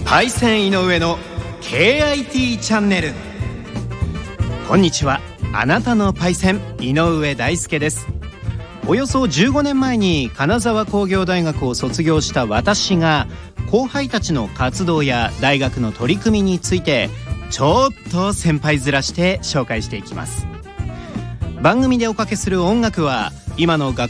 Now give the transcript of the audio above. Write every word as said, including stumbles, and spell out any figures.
パイセン井上の ケーアイティー チャンネル。こんにちは、あなたのパイセン井上大輔です。およそじゅうごねんまえに金沢工業大学を卒業した私が、後輩たちの活動や大学の取り組みについてちょっと先輩面して紹介していきます。番組でおかけする音楽は今の学